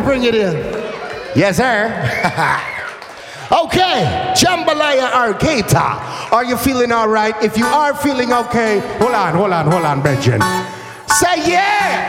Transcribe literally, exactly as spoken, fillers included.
bring it in. Yes, sir. Okay, Jambalaya Arcata. Are you feeling all right? If you are feeling okay, hold on, hold on, hold on, Bridget. Say yeah!